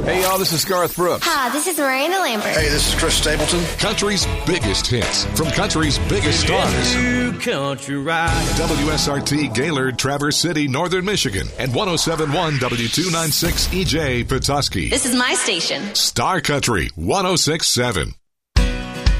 Hey, y'all, this is Garth Brooks. Hi, this is Miranda Lambert. Hey, this is Chris Stapleton. Country's biggest hits from country's biggest stars. Country ride. WSRT Gaylord, Traverse City, Northern Michigan, and 107.1 W296 EJ Petoskey. This is my station. Star Country 106.7.